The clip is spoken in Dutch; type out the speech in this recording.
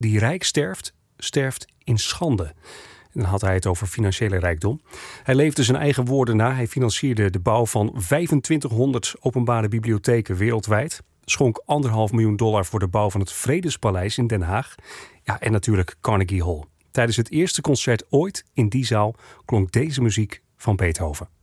die rijk sterft, sterft in schande. En dan had hij het over financiële rijkdom. Hij leefde zijn eigen woorden na. Hij financierde de bouw van 2500 openbare bibliotheken wereldwijd. Schonk $1,5 miljoen voor de bouw van het Vredespaleis in Den Haag. Ja, en natuurlijk Carnegie Hall. Tijdens het eerste concert ooit in die zaal klonk deze muziek van Beethoven.